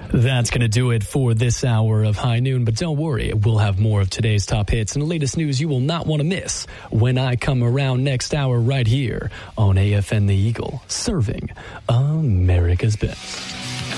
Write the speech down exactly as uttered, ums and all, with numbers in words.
That's going to do it for this hour of High Noon, but don't worry, we'll have more of today's top hits and the latest news you will not want to miss when I come around next hour right here on A F N The Eagle, serving America's best.